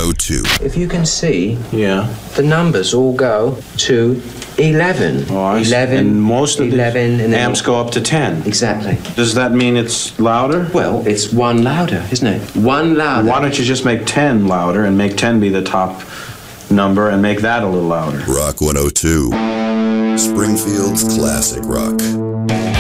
102. If you can see, Yeah. the numbers all go to 11. Oh, I see. 11, And most of 11, the and then amps go up to 10. Exactly. Does that mean it's louder? Well, it's one louder, isn't it? One louder. Why don't you just make 10 louder and make 10 be the top number and make that a little louder? Rock 102. Springfield's classic rock.